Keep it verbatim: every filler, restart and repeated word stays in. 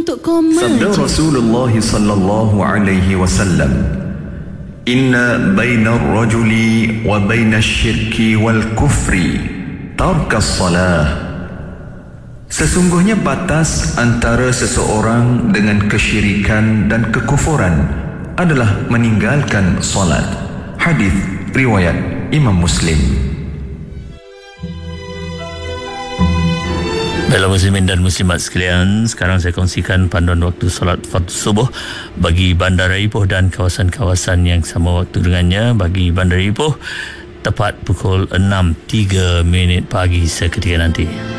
untuk koma. Sabda Rasulullah sallallahu alaihi wasallam, inna baina ar-rajuli wa baina asy-syirki wal kufri tarkas salah. Sesungguhnya batas antara seseorang dengan kesyirikan dan kekufuran adalah meninggalkan solat. Hadis riwayat Imam Muslim. Baiklah muslimin dan muslimat sekalian, sekarang saya kongsikan panduan waktu solat fardu subuh bagi Bandar Raya Ipoh dan kawasan-kawasan yang sama waktu dengannya. Bagi Bandar Raya Ipoh, tepat pukul enam tiga minit pagi seketika nanti.